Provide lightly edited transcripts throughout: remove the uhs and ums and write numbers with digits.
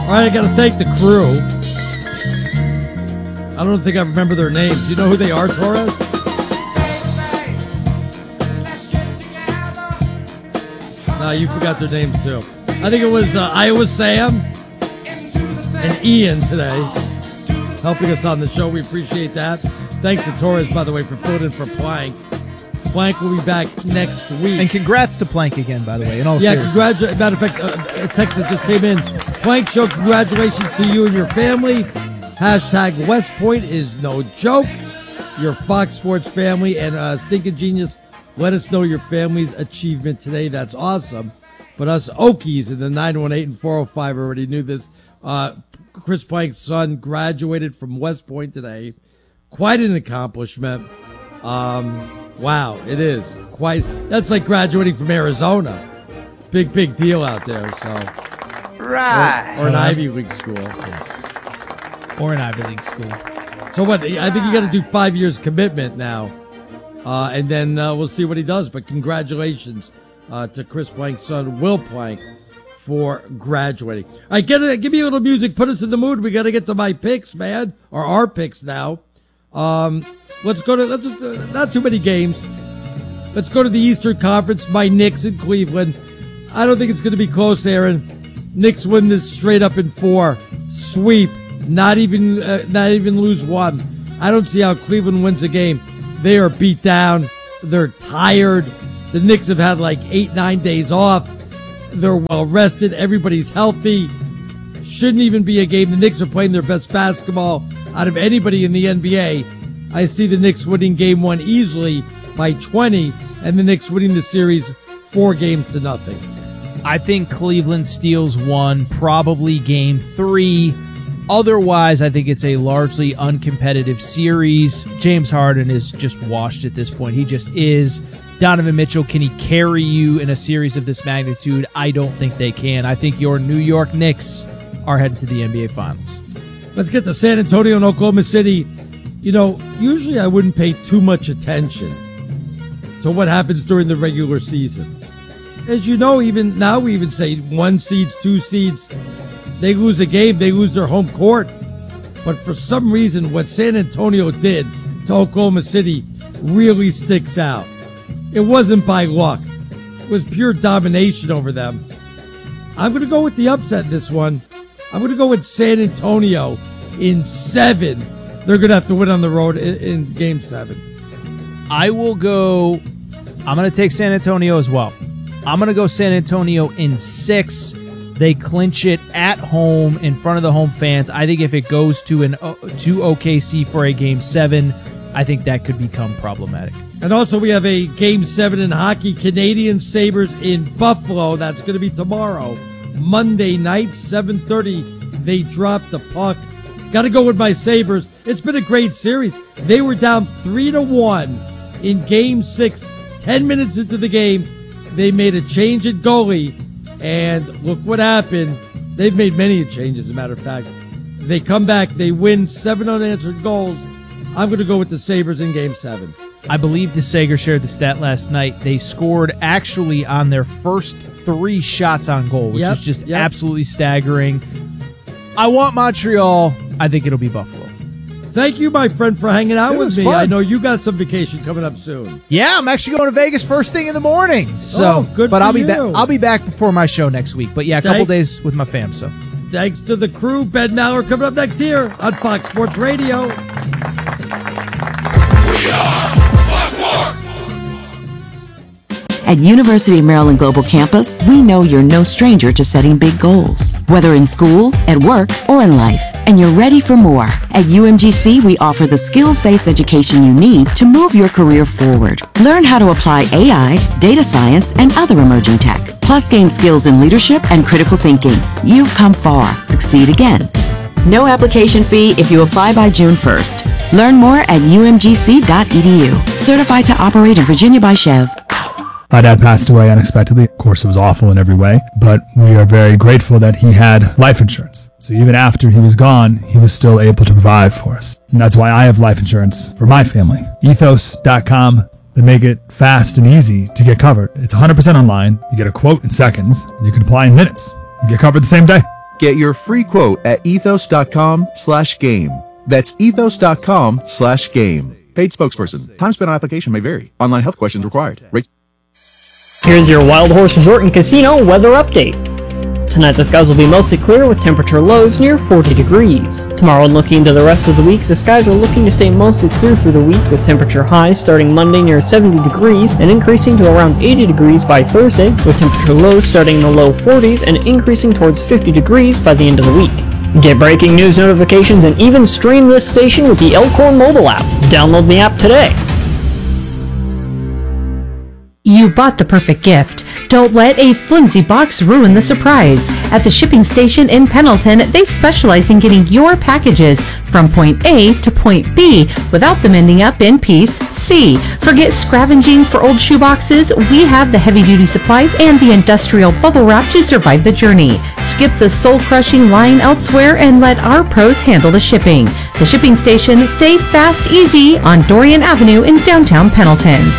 All right, I got to thank the crew. I don't think I remember their names. Do you know who they are, Torres? No, you forgot their names too. I think it was Iowa Sam and Ian today helping us on the show. We appreciate that. Thanks to Torres, by the way, for filling in for Plank. Plank will be back next week. And congrats to Plank again, by the way. In all congratulations. Matter of fact, a text that just came in. Plank Show, congratulations to you and your family. Hashtag West Point is no joke. Your Fox Sports family and Stinking Genius, let us know your family's achievement today. That's awesome. But us Okies in the 918 and 405 already knew this. Chris Plank's son graduated from West Point today. Quite an accomplishment. Wow, it is quite. That's like graduating from Arizona. Big deal out there. So, right, or an Ivy League school, yes, or an Ivy League school. So what? I think you got to do 5 years commitment now, and then we'll see what he does. But congratulations to Chris Plank's son, Will Plank, for graduating. All right, give me a little music. Put us in the mood. We got to get to my picks, man, or our picks now. Let's not too many games. Let's go to the Eastern Conference. My Knicks in Cleveland. I don't think it's going to be close, Aaron. Knicks win this straight up in 4. Sweep. Not even lose one. I don't see how Cleveland wins a game. They are beat down. They're tired. The Knicks have had like 8-9 days off. They're well rested. Everybody's healthy. Shouldn't even be a game. The Knicks are playing their best basketball out of anybody in the NBA. I see the Knicks winning game 1 easily by 20, and the Knicks winning the series 4-0. I think Cleveland steals 1, probably game 3. Otherwise, I think it's a largely uncompetitive series. James Harden is just washed at this point. He just is. Donovan Mitchell, can he carry you in a series of this magnitude? I don't think they can. I think your New York Knicks are headed to the NBA Finals. Let's get to San Antonio and Oklahoma City. You know, usually I wouldn't pay too much attention to what happens during the regular season. As you know, even now we even say 1 seeds, 2 seeds, they lose a game, they lose their home court. But for some reason, what San Antonio did to Oklahoma City really sticks out. It wasn't by luck. It was pure domination over them. I'm going to go with the upset in this one. I'm going to go with San Antonio in 7. They're going to have to win on the road in game 7. I'm going to take San Antonio as well. I'm going to go San Antonio in 6. They clinch it at home in front of the home fans. I think if it goes to OKC for a game 7, I think that could become problematic. And also we have a game 7 in hockey. Canadian Sabres in Buffalo. That's going to be tomorrow. Monday night, 7:30. They drop the puck. Got to go with my Sabres. It's been a great series. They were down 3-1 in game 6. 10 minutes into the game, they made a change at goalie. And look what happened. They've made many changes, as a matter of fact. They come back. They win 7 unanswered goals. I'm going to go with the Sabres in game 7. I believe DeSager shared the stat last night. They scored actually on their first 3 shots on goal, which is just absolutely staggering. I want Montreal. I think it'll be Buffalo. Thank you, my friend, for hanging out with me. Fun. I know you got some vacation coming up soon. Yeah, I'm actually going to Vegas first thing in the morning. So, good but for I'll be you. back. I'll be back before my show next week. But yeah, a couple days with my fam. So, thanks to the crew. Ben Maller coming up next here on Fox Sports Radio. We are Fox Sports. At University of Maryland Global Campus, we know you're no stranger to setting big goals, whether in school, at work, or in life, and you're ready for more. At UMGC, we offer the skills-based education you need to move your career forward. Learn how to apply AI, data science, and other emerging tech, plus gain skills in leadership and critical thinking. You've come far. Succeed again. No application fee if you apply by June 1st. Learn more at umgc.edu. Certified to operate in Virginia by Chev. My dad passed away unexpectedly. Of course, it was awful in every way, but we are very grateful that he had life insurance. So even after he was gone, he was still able to provide for us. And that's why I have life insurance for my family. Ethos.com. They make it fast and easy to get covered. It's 100% online. You get a quote in seconds, and you can apply in minutes. You get covered the same day. Get your free quote at ethos.com/game. That's ethos.com/game. Paid spokesperson. Time spent on application may vary. Online health questions required. Here's your Wild Horse Resort and Casino weather update. Tonight the skies will be mostly clear with temperature lows near 40 degrees. Tomorrow and looking into the rest of the week, the skies are looking to stay mostly clear through the week with temperature highs starting Monday near 70 degrees and increasing to around 80 degrees by Thursday, with temperature lows starting in the low 40s and increasing towards 50 degrees by the end of the week. Get breaking news notifications and even stream this station with the Elkhorn mobile app. Download the app today. You bought the perfect gift. Don't let a flimsy box ruin the surprise. At the shipping station in Pendleton, they specialize in getting your packages from point A to point B without them ending up in piece C. Forget scavenging for old shoeboxes. We have the heavy-duty supplies and the industrial bubble wrap to survive the journey. Skip the soul-crushing line elsewhere and let our pros handle the shipping. The shipping station, safe, fast, easy on Dorian Avenue in downtown Pendleton.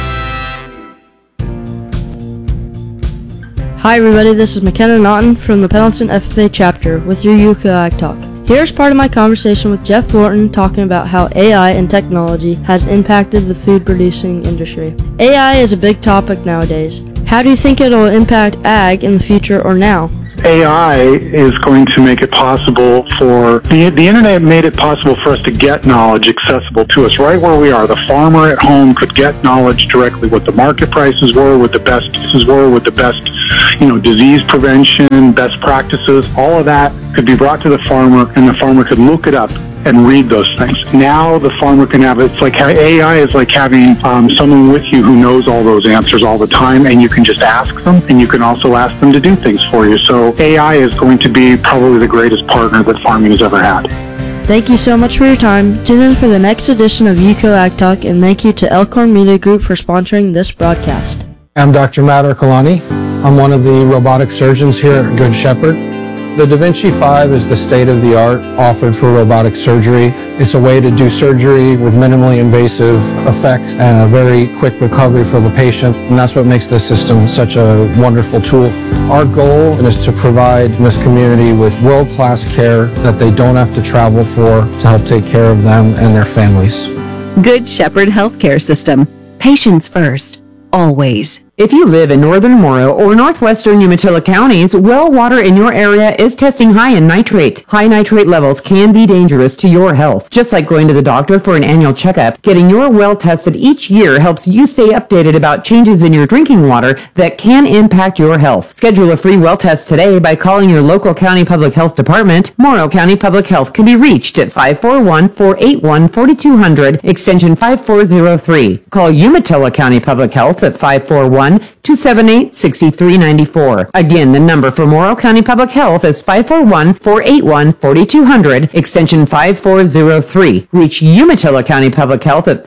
Hi everybody, this is McKenna Naughton from the Pendleton FFA chapter with your UCO Ag Talk. Here's part of my conversation with Jeff Lorton talking about how AI and technology has impacted the food producing industry. AI is a big topic nowadays. How do you think it'll impact ag in the future or now? AI is going to make it possible for the internet made it possible for us to get knowledge accessible to us right where we are. The farmer at home could get knowledge directly, what the market prices were, what the best prices were, what the best disease prevention, best practices. All of that could be brought to the farmer, and the farmer could look it up and read those things. Now the farmer can have it's like AI is like having someone with you who knows all those answers all the time, and you can just ask them, and you can also ask them to do things for you. So AI is going to be probably the greatest partner that farming has ever had. Thank you so much for your time. Tune in for the next edition of UCO Ag Talk, and thank you to Elkhorn Media Group for sponsoring this broadcast. I'm Dr. Matt Ercolani. I'm one of the robotic surgeons here at Good Shepherd. The Da Vinci 5 is the state-of-the-art offered for robotic surgery. It's a way to do surgery with minimally invasive effects and a very quick recovery for the patient, and that's what makes this system such a wonderful tool. Our goal is to provide this community with world-class care that they don't have to travel for to help take care of them and their families. Good Shepherd Healthcare System. Patients first. Always. If you live in northern Morrow or northwestern Umatilla counties, well water in your area is testing high in nitrate. High nitrate levels can be dangerous to your health. Just like going to the doctor for an annual checkup, getting your well tested each year helps you stay updated about changes in your drinking water that can impact your health. Schedule a free well test today by calling your local county public health department. Morrow County Public Health can be reached at 541-481-4200, extension 5403. Call Umatilla County Public Health at 541-278-6394. Again, the number for Morrow County Public Health is 541-481-4200, extension 5403. Reach Umatilla County Public Health at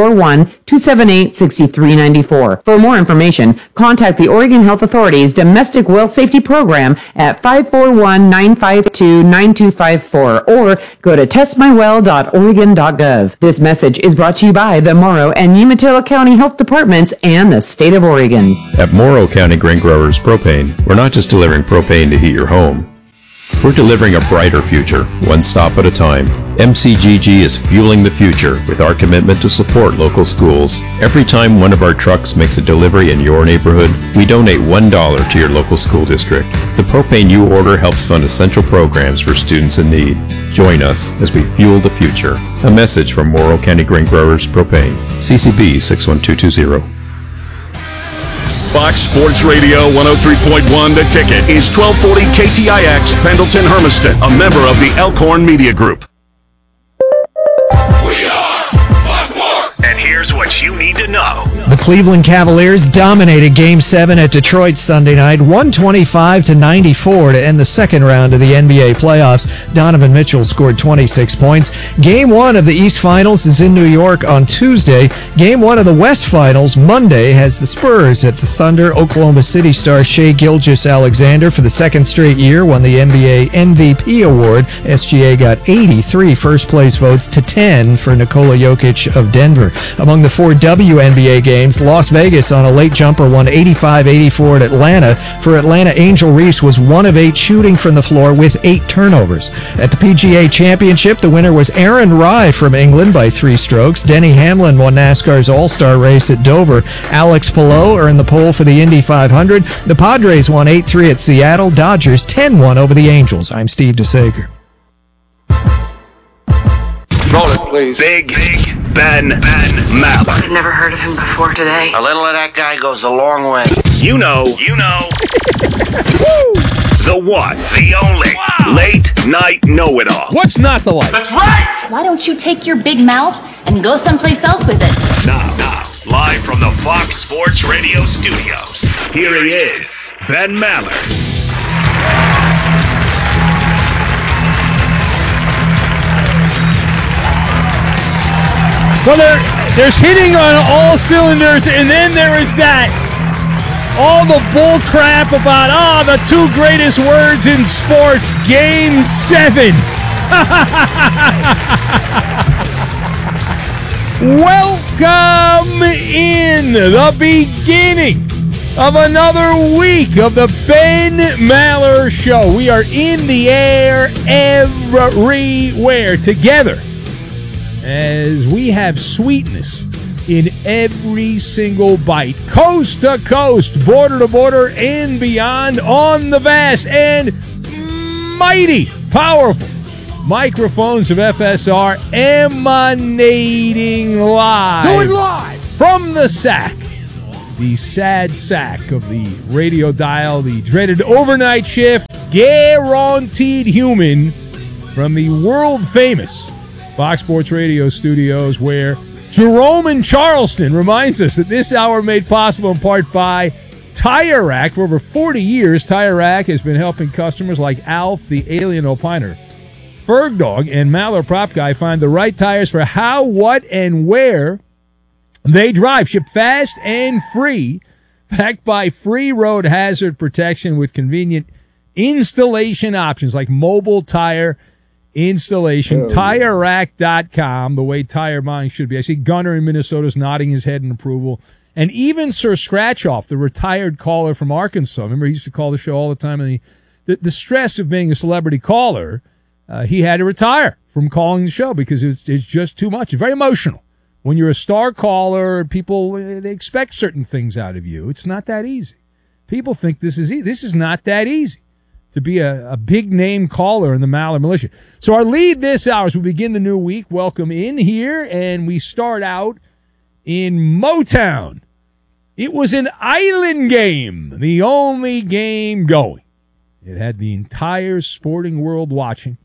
541-278-6394. For more information, contact the Oregon Health Authority's Domestic Well Safety Program at 541-952-9254 or go to testmywell.oregon.gov. This message is brought to you by the Morrow and Umatilla County Health Departments and the State of Oregon. At Morrow County Grain Growers Propane, we're not just delivering propane to heat your home. We're delivering a brighter future, one stop at a time. MCGG is fueling the future with our commitment to support local schools. Every time one of our trucks makes a delivery in your neighborhood, we donate $1 to your local school district. The propane you order helps fund essential programs for students in need. Join us as we fuel the future. A message from Morrow County Grain Growers Propane. CCB 61220. Fox Sports Radio 103.1 The Ticket is 1240 KTIX Pendleton Hermiston, a member of the Elkhorn Media Group. We are Fox Sports! And here's what you need to know. The Cleveland Cavaliers dominated Game 7 at Detroit Sunday night, 125-94 to end the second round of the NBA playoffs. Donovan Mitchell scored 26 points. Game 1 of the East Finals is in New York on Tuesday. Game 1 of the West Finals Monday has the Spurs at the Thunder. Oklahoma City star Shai Gilgeous-Alexander for the second straight year won the NBA MVP award. SGA got 83 first-place votes to 10 for Nikola Jokic of Denver. Among the 4 WNBA games, Las Vegas on a late jumper won 85-84 at Atlanta. For Atlanta, Angel Reese was 1 of 8 shooting from the floor with 8 turnovers. At the PGA Championship, the winner was Aaron Rye from England by 3 strokes. Denny Hamlin won NASCAR's All-Star race at Dover. Alex Palou earned the pole for the Indy 500. The Padres won 8-3 at Seattle. Dodgers 10-1 over the Angels. I'm Steve DeSager. Roll it, please. Big Ben Maller. I've never heard of him before today. A little of that guy goes a long way. You know. The one, the only, late night know-it-all. What's not the light? That's right! Why don't you take your big mouth and go someplace else with it? Now, live from the Fox Sports Radio studios, here he is, Ben Maller. Well, there's hitting on all cylinders, and then there is that. All the bull crap about, the 2 greatest words in sports, Game 7. Welcome in the beginning of another week of the Ben Maller Show. We are in the air everywhere together as we have sweetness in every single bite, coast to coast, border to border, and beyond on the vast and mighty powerful microphones of FSR, emanating live. Going live from the sack, the sad sack of the radio dial, the dreaded overnight shift, guaranteed human from the world famous Fox Sports Radio studios, where Jerome in Charleston reminds us that this hour made possible in part by Tire Rack. For over 40 years, Tire Rack has been helping customers like Alf, the Alien Opiner, Ferg Dog, and Maller Prop Guy find the right tires for how, what, and where they drive. Ship fast and free, backed by free road hazard protection with convenient installation options like mobile tire installation. TireRack.com, the way tire buying should be. I see Gunner in Minnesota is nodding his head in approval. And even Sir Scratchoff, the retired caller from Arkansas. Remember, he used to call the show all the time. And the stress of being a celebrity caller, he had to retire from calling the show because it's just too much. It's very emotional. When you're a star caller, people, they expect certain things out of you. It's not that easy. People think this is easy. This is not that easy, to be a big-name caller in the Maller Militia. So our lead this hour as we begin the new week, welcome in here, and we start out in Motown. It was an island game, the only game going. It had the entire sporting world watching,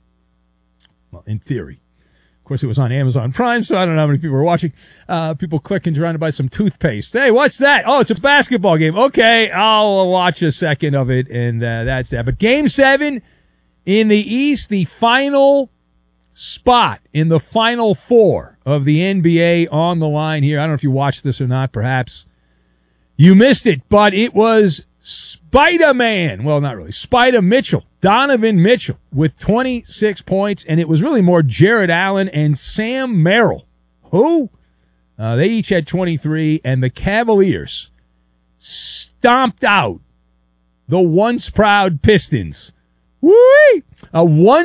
well, in theory. Of course, it was on Amazon Prime, so I don't know how many people were watching. People clicking, trying to buy some toothpaste. Hey, what's that? Oh, it's a basketball game. Okay, I'll watch a second of it, and that's that. But Game 7 in the East, the final spot in the Final Four of the NBA on the line here. I don't know if you watched this or not. Perhaps you missed it, but it was Spider-Man. Well, not really. Spider Mitchell. Donovan Mitchell with 26 points, and it was really more Jared Allen and Sam Merrill. Who? They each had 23, and the Cavaliers stomped out the once proud Pistons. Woo! A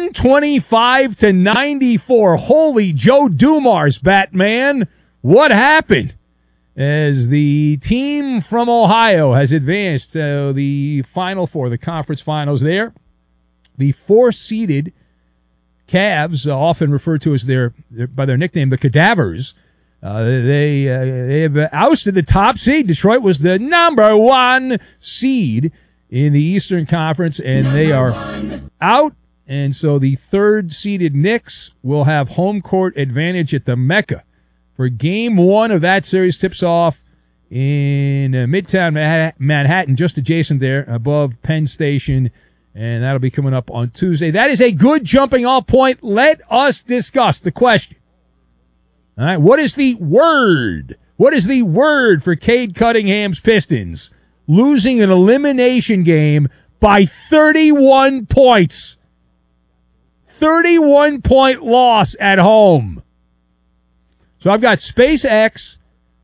125-94. Holy Joe Dumars, Batman. What happened? As the team from Ohio has advanced to the Final Four, the conference finals there. The 4-seeded Cavs, often referred to as by their nickname, the Cadavers, they have ousted the top seed. Detroit was the number 1 seed in the Eastern Conference, and they are out. And so the 3rd-seeded Knicks will have home court advantage at the Mecca for Game 1 of that series. Tips off in Midtown Manhattan, just adjacent there, above Penn Station. And that'll be coming up on Tuesday. That is a good jumping off point. Let us discuss the question. All right, what is the word? What is the word for Cade Cunningham's Pistons losing an elimination game by 31 points? 31-point loss at home. So I've got SpaceX,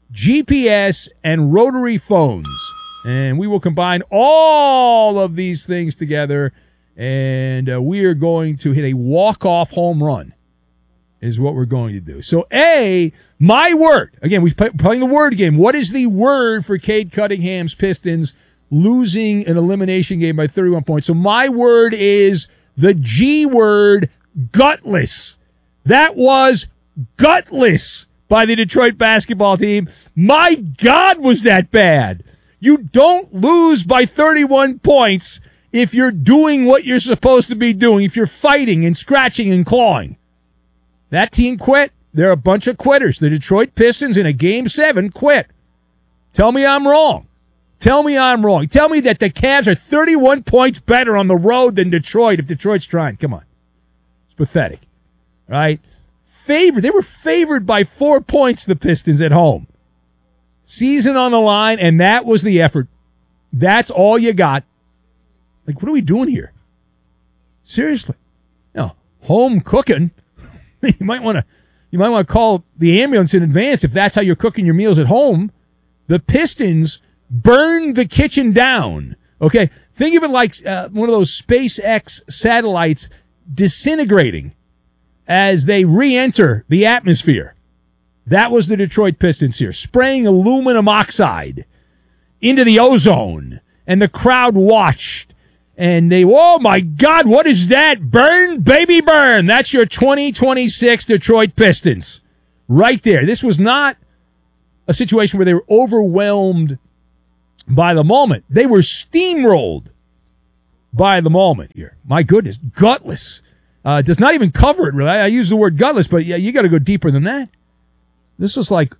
GPS, and rotary phones. And we will combine all of these things together, and we are going to hit a walk-off home run is what we're going to do. So, my word. Again, we're playing the word game. What is the word for Cade Cunningham's Pistons losing an elimination game by 31 points? So my word is the G word, gutless. That was gutless by the Detroit basketball team. My God, was that bad. You don't lose by 31 points if you're doing what you're supposed to be doing, if you're fighting and scratching and clawing. That team quit. They're a bunch of quitters. The Detroit Pistons in a Game 7 quit. Tell me I'm wrong. Tell me I'm wrong. Tell me that the Cavs are 31 points better on the road than Detroit if Detroit's trying. Come on. It's pathetic. Right? They were favored by 4 points, the Pistons, at home. Season on the line, and that was the effort. That's all you got. Like, what are we doing here? Seriously. No, home cooking. You might want to call the ambulance in advance if that's how you're cooking your meals at home. The Pistons burned the kitchen down. Okay, think of it like one of those SpaceX satellites disintegrating as they re-enter the atmosphere. That was the Detroit Pistons here, spraying aluminum oxide into the ozone, and the crowd watched. And oh my God, what is that? Burn, baby, burn. That's your 2026 Detroit Pistons. Right there. This was not a situation where they were overwhelmed by the moment. They were steamrolled by the moment here. My goodness, gutless. Does not even cover it, really. I use the word gutless, but yeah, you got to go deeper than that. This was like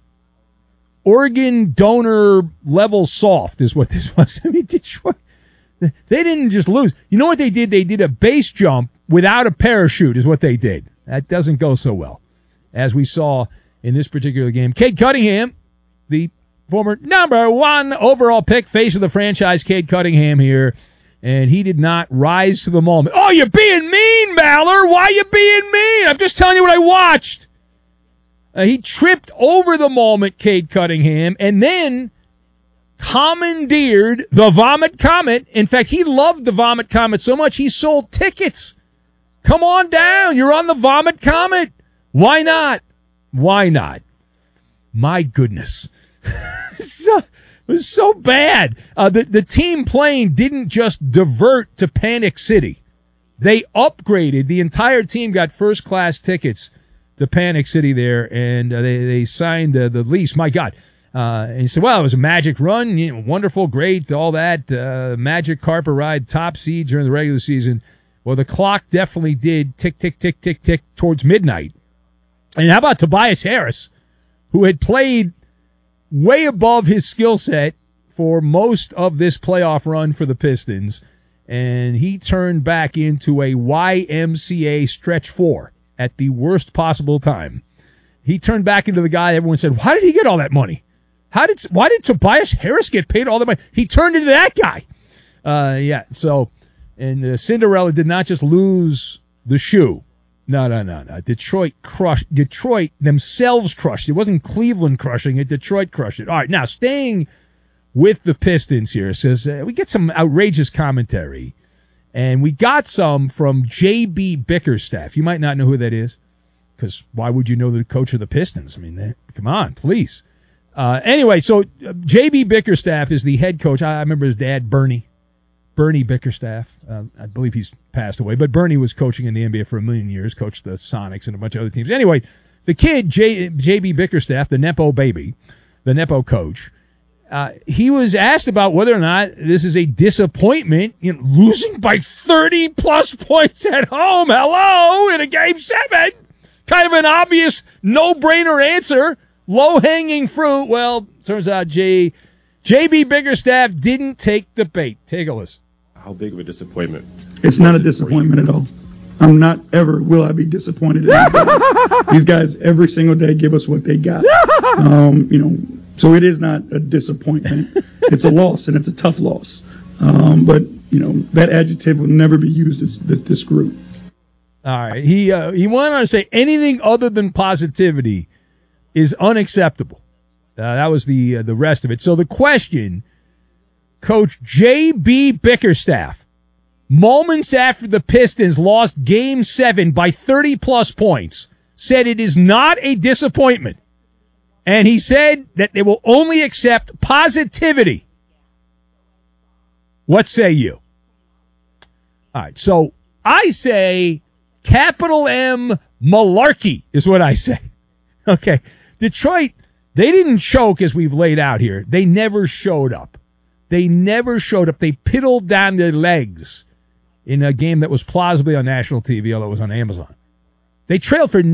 organ donor level soft is what this was. I mean, Detroit, they didn't just lose. You know what they did? They did a base jump without a parachute is what they did. That doesn't go so well, as we saw in this particular game. Cade Cunningham, the former number 1 overall pick, face of the franchise, Cade Cunningham here, and he did not rise to the moment. Oh, you're being mean, Maller. Why are you being mean? I'm just telling you what I watched. He tripped over the moment, Cade Cunningham, and then commandeered the Vomit Comet. In fact, he loved the Vomit Comet so much he sold tickets. Come on down. You're on the Vomit Comet. Why not? Why not? My goodness. It was so bad. The team plane didn't just divert to Panic City. They upgraded. The entire team got first-class tickets to Panic City there, and they signed the lease. My God. And he said, well, it was a magic run, wonderful, great, all that, magic carpet ride, top seed during the regular season. Well, the clock definitely did tick, tick, tick, tick, tick towards midnight. And how about Tobias Harris, who had played way above his skill set for most of this playoff run for the Pistons, and he turned back into a YMCA stretch 4 at the worst possible time. He turned back into the guy everyone said, why did he get all that money? Why did Tobias Harris get paid all that money? He turned into that guy. And Cinderella did not just lose the shoe. No. Detroit themselves crushed. It wasn't Cleveland crushing it. Detroit crushed it. All right, now staying with the Pistons here, says we get some outrageous commentary, and we got some from J.B. Bickerstaff. You might not know who that is, because why would you know the coach of the Pistons? I mean, come on, please. Anyway, so J.B. Bickerstaff is the head coach. I remember his dad, Bernie Bickerstaff. I believe he's passed away, but Bernie was coaching in the NBA for a million years, coached the Sonics and a bunch of other teams. Anyway, the kid, J.B. Bickerstaff, the Nepo baby, the Nepo coach, he was asked about whether or not this is a disappointment, losing by 30-plus points at home. Hello, in a Game 7. Kind of an obvious no-brainer answer. Low-hanging fruit. Well, turns out J.B. Bickerstaff didn't take the bait. Take a listen. How big of a disappointment? It's not a disappointment at all. I'm not ever will I be disappointed in these guys. These guys every single day give us what they got. So it is not a disappointment. It's a loss, and it's a tough loss. But that adjective will never be used as this group. All right. He went on to say anything other than positivity is unacceptable. That was the rest of it. So the question, Coach J.B. Bickerstaff, moments after the Pistons lost Game 7 by 30-plus points, said it is not a disappointment. And he said that they will only accept positivity. What say you? All right, so I say capital M malarkey is what I say. Okay, Detroit, they didn't choke as we've laid out here. They never showed up. They piddled down their legs in a game that was plausibly on national TV, although it was on Amazon. They trailed for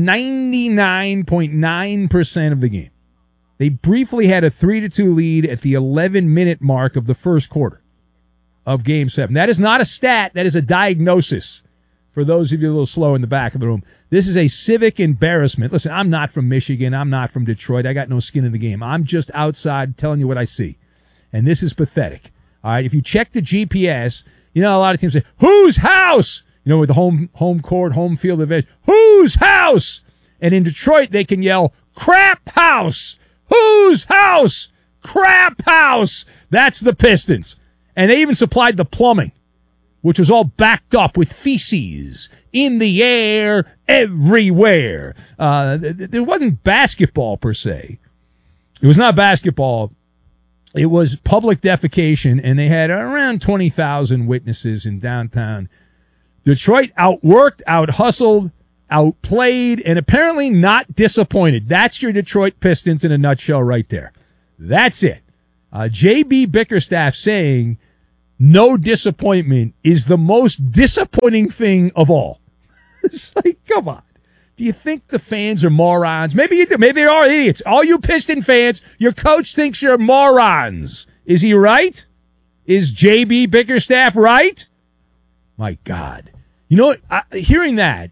99.9% of the game. They briefly had a 3-2 lead at the 11-minute mark of the first quarter of Game 7. That is not a stat. That is a diagnosis for those of you a little slow in the back of the room. This is a civic embarrassment. Listen, I'm not from Michigan. I'm not from Detroit. I got no skin in the game. I'm just outside telling you what I see. And this is pathetic. All right, if you check the GPS, you know, a lot of teams say, whose house? You know, with the home court, home field advantage. Whose house? And in Detroit, they can yell, crap house. Whose house? Crap house. That's the Pistons. And they even supplied the plumbing, which was all backed up with feces in the air everywhere. There wasn't basketball per se. It was not basketball. It was public defecation, and they had around 20,000 witnesses in downtown Detroit. Outworked, out-hustled, outplayed, and apparently not disappointed. That's your Detroit Pistons in a nutshell right there. That's it. J.B. Bickerstaff saying no disappointment is the most disappointing thing of all. It's like, come on. Do you think the fans are morons? Maybe you do. Maybe they are idiots. All you Piston fans, your coach thinks you're morons. Is he right? Is J.B. Bickerstaff right? My God. You know what? Hearing that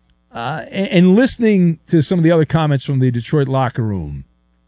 and listening to some of the other comments from the Detroit locker room,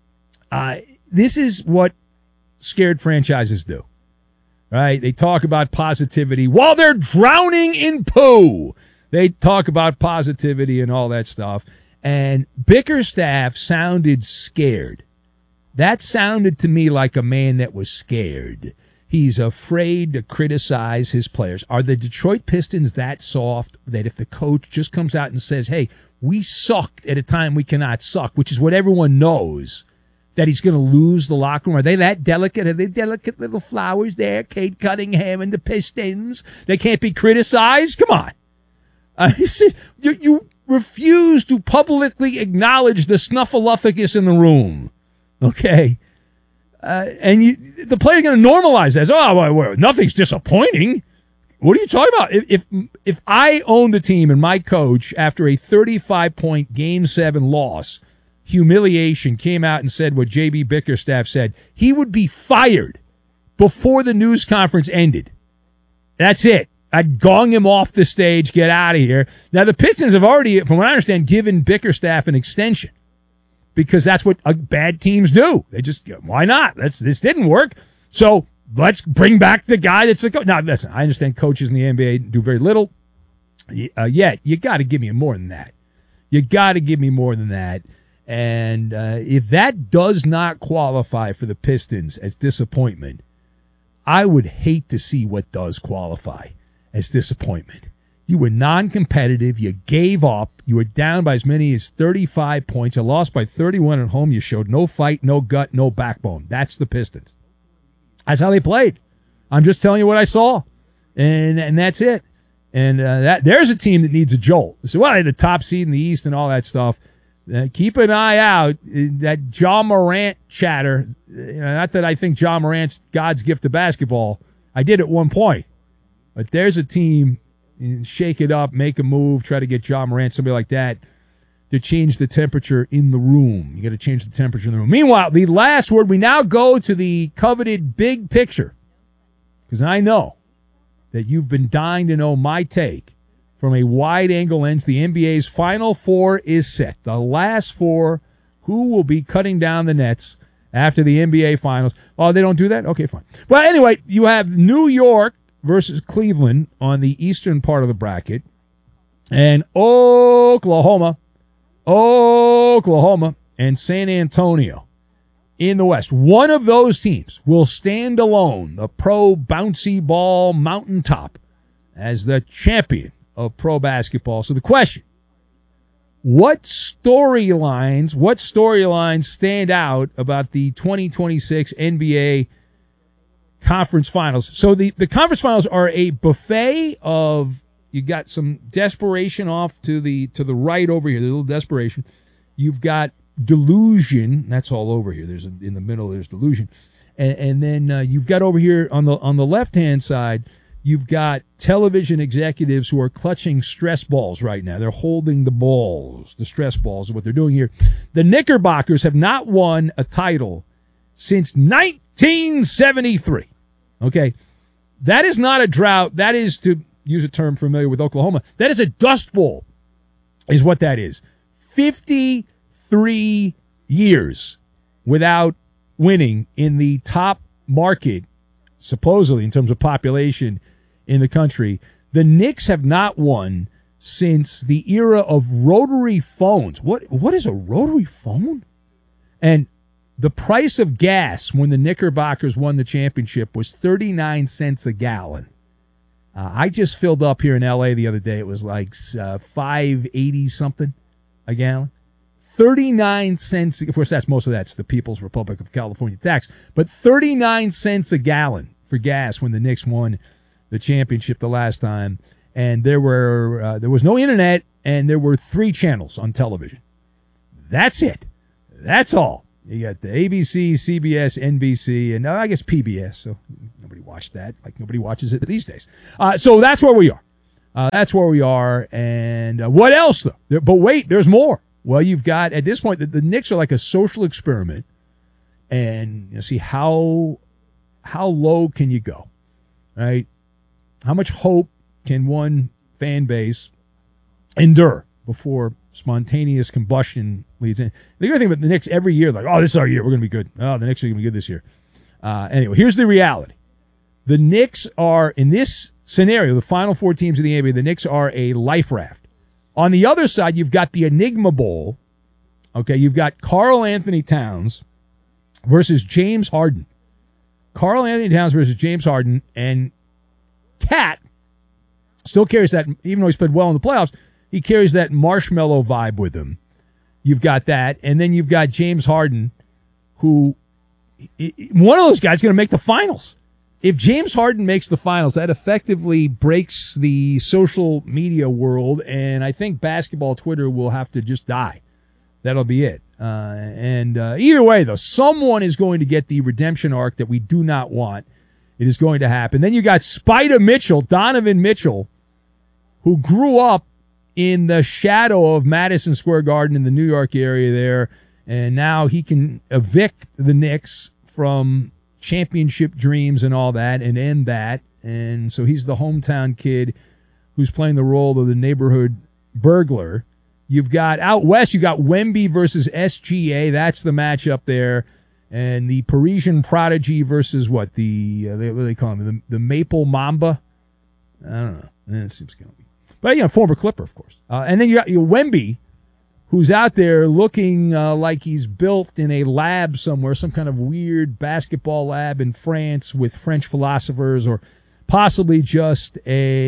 this is what scared franchises do. Right? They talk about positivity while they're drowning in poo. They talk about positivity and all that stuff. And Bickerstaff sounded scared. That sounded to me like a man that was scared. He's afraid to criticize his players. Are the Detroit Pistons that soft that if the coach just comes out and says, hey, we sucked at a time we cannot suck, which is what everyone knows, that he's going to lose the locker room? Are they that delicate? Are they delicate little flowers there? Cade Cunningham and the Pistons. They can't be criticized? Come on. You refuse to publicly acknowledge the snuffleupagus in the room. Okay? And the player's going to normalize that. Well, nothing's disappointing. What are you talking about? If I owned the team and my coach, after a 35-point Game 7 loss, humiliation, came out and said what J.B. Bickerstaff said, he would be fired before the news conference ended. That's it. I'd gong him off the stage, get out of here. Now, the Pistons have already, from what I understand, given Bickerstaff an extension because that's what bad teams do. They just, why not? This didn't work, so let's bring back the guy that's the coach. Now, listen, I understand coaches in the NBA do very little. Yet, you got to give me more than that. You got to give me more than that. And if that does not qualify for the Pistons as disappointment, I would hate to see what does qualify as disappointment. You were non-competitive. You gave up. You were down by as many as 35 points. You lost by 31 at home. You showed no fight, no gut, no backbone. That's the Pistons. That's how they played. I'm just telling you what I saw. And that's it. And there's a team that needs a jolt. So, well, the top seed in the East and all that stuff. Keep an eye out. That Ja Morant chatter. Not that I think Ja Morant's God's gift to basketball. I did at one point. But there's a team, shake it up, make a move, try to get Ja Morant, somebody like that, to change the temperature in the room. You got to change the temperature in the room. Meanwhile, the last word, we now go to the coveted big picture. Because I know that you've been dying to know my take from a wide-angle lens. The NBA's Final Four is set. The last four, who will be cutting down the nets after the NBA Finals? Oh, they don't do that? Okay, fine. Well, anyway, you have New York versus Cleveland on the eastern part of the bracket, and Oklahoma and San Antonio in the West. One of those teams will stand alone, the pro bouncy ball mountaintop, as the champion of pro basketball. So the question, what storylines stand out about the 2026 NBA Conference Finals? So the Conference Finals are a buffet of, you got some desperation off to the right over here, the little desperation. You've got delusion, that's all over here. There's in the middle, there's delusion. And then you've got over here on the left-hand side, you've got television executives who are clutching stress balls right now. They're holding the balls, the stress balls is what they're doing here. The Knickerbockers have not won a title since 1973. Okay. That is not a drought. That is, to use a term familiar with Oklahoma, that is a dust bowl, is what that is. 53 years without winning in the top market, supposedly in terms of population in the country. The Knicks have not won since the era of rotary phones. What is a rotary phone? And the price of gas when the Knickerbockers won the championship was 39 cents a gallon. I just filled up here in L.A. the other day. It was like $5.80 something a gallon. 39 cents. Of course, most of that's the People's Republic of California tax. But 39 cents a gallon for gas when the Knicks won the championship the last time. And there was no internet, and there were 3 channels on television. That's it. That's all. You got the ABC, CBS, NBC, and I guess PBS. So nobody watched that. Like nobody watches it these days. So that's where we are. That's where we are. And what else, though? But wait, there's more. Well, you've got, at this point, the Knicks are like a social experiment. And you see how low can you go, right? How much hope can one fan base endure before spontaneous combustion leads in? The other thing about the Knicks, every year, like, oh, this is our year, we're going to be good. Oh, the Knicks are going to be good this year. Anyway, here's the reality. The Knicks are, in this scenario, the final 4 teams of the NBA, the Knicks are a life raft. On the other side, you've got the Enigma Bowl. Okay, you've got Karl Anthony Towns versus James Harden. Karl Anthony Towns versus James Harden, and Cat still carries that, even though he's played well in the playoffs, he carries that marshmallow vibe with him. You've got that, and then you've got James Harden, who, one of those guys is going to make the finals. If James Harden makes the finals, that effectively breaks the social media world, and I think basketball Twitter will have to just die. That'll be it. And either way, though, someone is going to get the redemption arc that we do not want. It is going to happen. Then you got Spider Mitchell, Donovan Mitchell, who grew up in the shadow of Madison Square Garden in the New York area there, and now he can evict the Knicks from championship dreams and all that and end that. And so he's the hometown kid who's playing the role of the neighborhood burglar. You've got out west, you got Wemby versus SGA. That's the matchup there. And the Parisian Prodigy versus what? What do they call him? The Maple Mamba? I don't know. It seems kind of. But, former Clipper, of course. And then you got Wemby, who's out there looking like he's built in a lab somewhere, some kind of weird basketball lab in France with French philosophers, or possibly just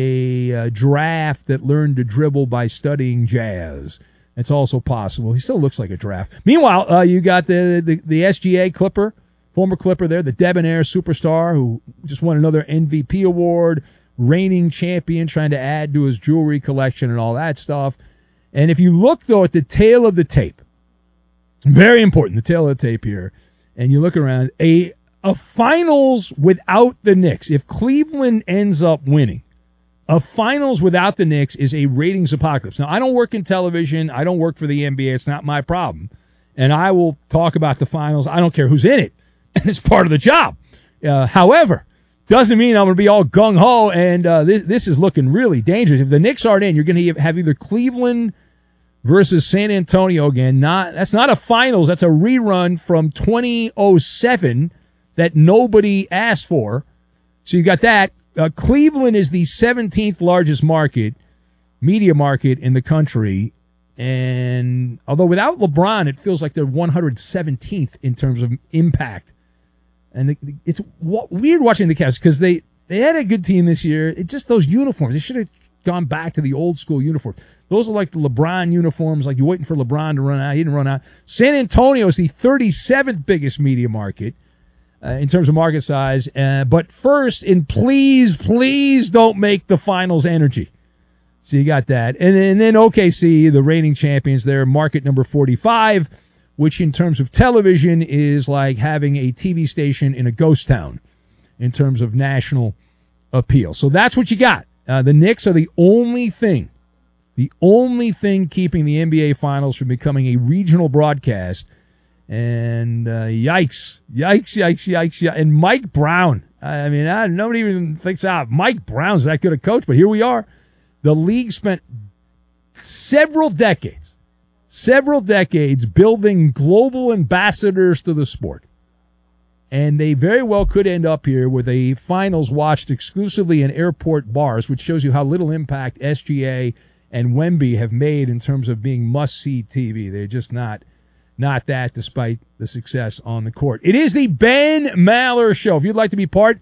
a giraffe that learned to dribble by studying jazz. It's also possible. He still looks like a giraffe. Meanwhile, you got the SGA Clipper, former Clipper there, the debonair superstar who just won another MVP award, reigning champion, trying to add to his jewelry collection and all that stuff. And if you look, though, at the tail of the tape, very important, the tail of the tape here, and you look around, a finals without the Knicks, if Cleveland ends up winning, a finals without the Knicks is a ratings apocalypse. Now, I don't work in television. I don't work for the NBA. It's not my problem. And I will talk about the finals. I don't care who's in it. And it's part of the job. However, doesn't mean I'm going to be all gung-ho, and this is looking really dangerous. If the Knicks aren't in, you're going to have either Cleveland versus San Antonio again. That's not a finals. That's a rerun from 2007 that nobody asked for. So you got that. Cleveland is the 17th largest media market in the country. And although without LeBron, it feels like they're 117th in terms of impact. And it's weird watching the Cavs because they had a good team this year. It's just those uniforms. They should have gone back to the old school uniforms. Those are like the LeBron uniforms, like you're waiting for LeBron to run out. He didn't run out. San Antonio is the 37th biggest media market in terms of market size. But first, and please don't make the finals energy. So you got that. And then OKC, the reigning champions there, market number 45, which in terms of television is like having a TV station in a ghost town in terms of national appeal. So that's what you got. The Knicks are the only thing keeping the NBA Finals from becoming a regional broadcast. And yikes. And Mike Brown. I mean, nobody even thinks, Mike Brown's that good a coach, but here we are. The league spent several decades building global ambassadors to the sport. And they very well could end up here with a finals watched exclusively in airport bars, which shows you how little impact SGA and Wemby have made in terms of being must-see TV. They're just not that, despite the success on the court. It is the Ben Maller Show. If you'd like to be part,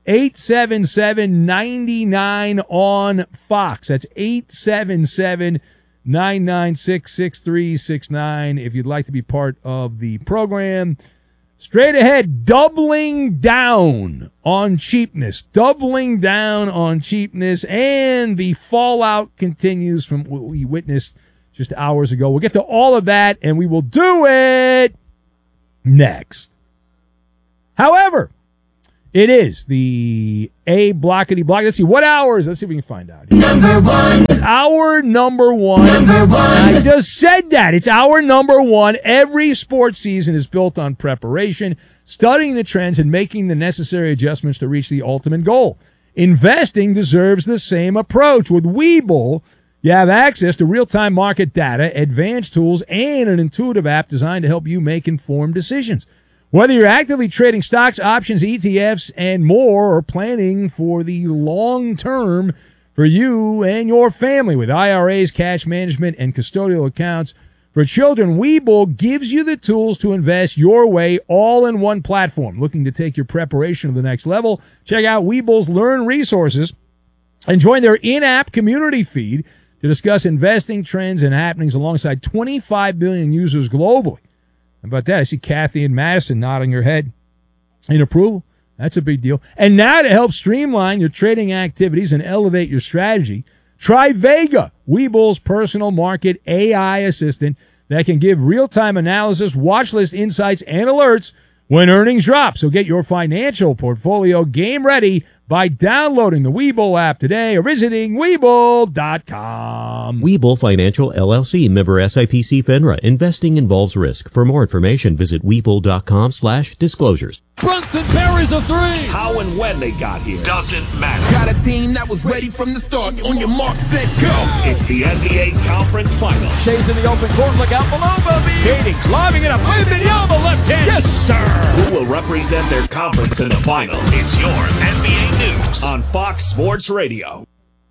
877-99 on Fox. That's 877-996-6369 if you'd like to be part of the program. Straight ahead, doubling down on cheapness. And the fallout continues from what we witnessed just hours ago. We'll get to all of that, and we will do it next. However, it is the blockety block. Let's see, what hours? Let's see if we can find out. Number one. It's our number one. I just said that. It's our number one. Every sports season is built on preparation, studying the trends, and making the necessary adjustments to reach the ultimate goal. Investing deserves the same approach. With Webull, you have access to real-time market data, advanced tools, and an intuitive app designed to help you make informed decisions. Whether you're actively trading stocks, options, ETFs, and more, or planning for the long term for you and your family with IRAs, cash management, and custodial accounts for children, Webull gives you the tools to invest your way all in one platform. Looking to take your preparation to the next level? Check out Webull's Learn resources and join their in-app community feed to discuss investing trends and happenings alongside 25 billion users globally. How about that? I see Kathy and Madison nodding her head in approval. That's a big deal. And now to help streamline your trading activities and elevate your strategy, try Vega, Webull's personal market AI assistant that can give real-time analysis, watch list insights, and alerts when earnings drop. So get your financial portfolio game ready by downloading the Webull app today or visiting Webull.com. Webull Financial LLC, member SIPC FINRA. Investing involves risk. For more information, visit Webull.com/disclosures. Brunson parries a three. How and when they got here doesn't matter. Got a team that was ready from the start. On your mark, set, go. It's the NBA Conference Finals. Shays in the open court. Look out below, Bobby. Katie lobbing it up. Wembanyama left hand. Yes, sir. Who will represent their conference in the finals? It's your NBA News on Fox Sports Radio.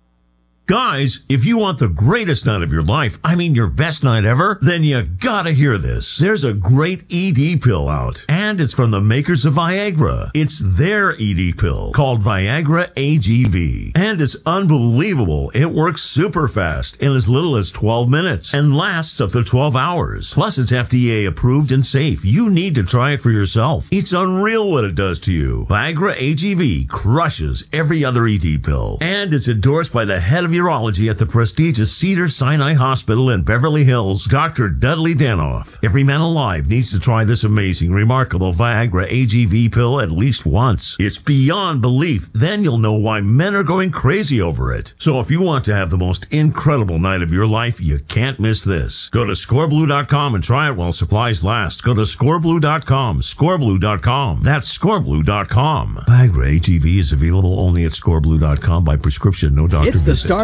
Guys, if you want the greatest night of your life, I mean your best night ever, then you gotta hear this. There's a great ED pill out, and it's from the makers of Viagra. It's their ED pill, called Viagra AGV. And it's unbelievable. It works super fast in as little as 12 minutes and lasts up to 12 hours. Plus, it's FDA approved and safe. You need to try it for yourself. It's unreal what it does to you. Viagra AGV crushes every other ED pill, and it's endorsed by the head of urology at the prestigious Cedars-Sinai Hospital in Beverly Hills, Dr. Dudley Danoff. Every man alive needs to try this amazing, remarkable Viagra AGV pill at least once. It's beyond belief. Then you'll know why men are going crazy over it. So if you want to have the most incredible night of your life, you can't miss this. Go to scoreblue.com and try it while supplies last. Go to scoreblue.com, scoreblue.com. That's scoreblue.com. Viagra AGV is available only at scoreblue.com by prescription. No doctor It's the visit. start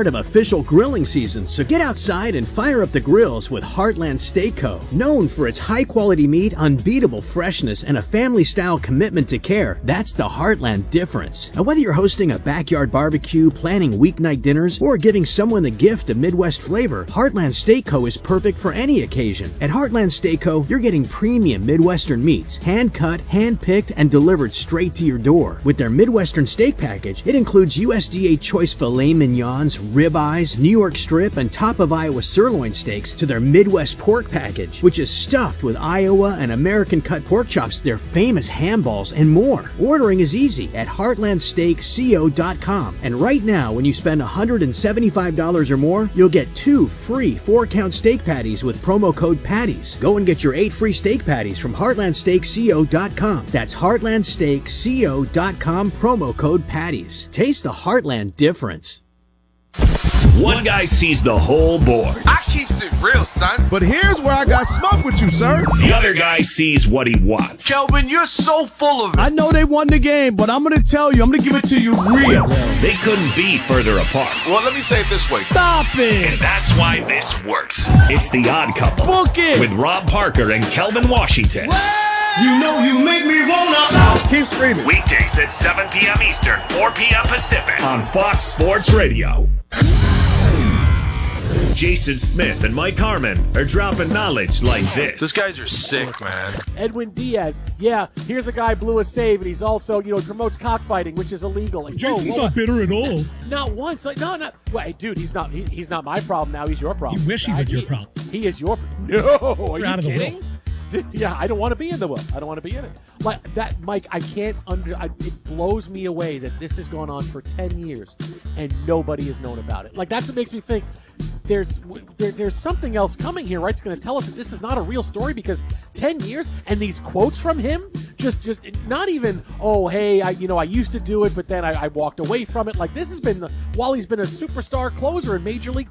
start of official grilling season, so get outside and fire up the grills with Heartland Steak Co. Known for its high-quality meat, unbeatable freshness, and a family-style commitment to care, that's the Heartland difference. And whether you're hosting a backyard barbecue, planning weeknight dinners, or giving someone the gift of Midwest flavor, Heartland Steak Co. is perfect for any occasion. At Heartland Steak Co., you're getting premium Midwestern meats, hand-cut, hand-picked, and delivered straight to your door. With their Midwestern steak package, it includes USDA choice filet mignons, ribeyes, New York strip, and top of Iowa sirloin steaks to their Midwest pork package, which is stuffed with Iowa and American cut pork chops, their famous ham balls, and more. Ordering is easy at heartlandsteakco.com. And right now, when you spend $175 or more, you'll get 2 free 4-count steak patties with promo code PATTIES. Go and get your 8 free steak patties from heartlandsteakco.com. That's heartlandsteakco.com, promo code PATTIES. Taste the Heartland difference. One guy sees the whole board. I keeps it real, son. But here's where I got smoke with you, sir. The other guy sees what he wants. Kelvin, you're so full of it. I know they won the game, but I'm going to tell you, I'm going to give it to you real. They couldn't be further apart. Well, let me say it this way. Stop it. And that's why this works. It's The Odd Couple. Book it. With Rob Parker and Kelvin Washington. You know you make me wanna. Keep screaming. Weekdays at 7 p.m. Eastern, 4 p.m. Pacific on Fox Sports Radio. Jason Smith and Mike Harmon are dropping knowledge like this. These guys are sick, man. Edwin Diaz, yeah, here's a guy blew a save, and he's also, promotes cockfighting, which is illegal. Like, Jason's not bitter at all. Not once. Like, no. Well, hey, dude, he's not my problem now. He's your problem. You wish he was your problem. He is your. No, are You're out you of the kidding? will. Yeah, I don't want to be in the will. I don't want to be in it. Like that, Mike. I can't it blows me away that this has gone on for 10 years and nobody has known about it. Like that's what makes me think there's something else coming here, right? It's going to tell us that this is not a real story because 10 years and these quotes from him, just not even. Oh, hey, I used to do it, but then I walked away from it. Like this has been while he's been a superstar closer in Major League